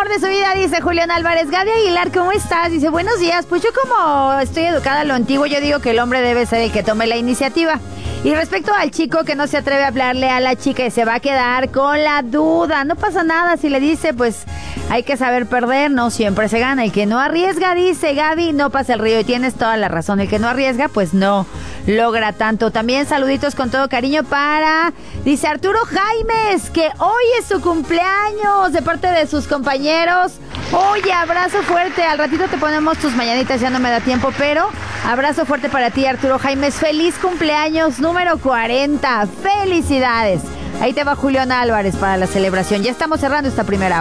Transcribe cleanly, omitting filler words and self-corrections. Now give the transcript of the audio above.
amor de su vida, dice Julián Álvarez. Gaby Aguilar, ¿cómo estás? Dice, buenos días. Pues yo como estoy educada a lo antiguo, yo digo que el hombre debe ser el que tome la iniciativa. Y respecto al chico que no se atreve a hablarle a la chica y se va a quedar con la duda, no pasa nada si le dice, pues hay que saber perder, no siempre se gana. El que no arriesga, dice Gaby, no pasa el río, y tienes toda la razón. El que no arriesga, pues no logra tanto. También saluditos con todo cariño para, dice Arturo Jaimes, que hoy es su cumpleaños de parte de sus compañeros. Oye, abrazo fuerte, al ratito te ponemos tus mañanitas, ya no me da tiempo, pero abrazo fuerte para ti, Arturo Jaimes. Feliz cumpleaños número 40, felicidades. Ahí te va Julián Álvarez para la celebración. Ya estamos cerrando esta primera hora.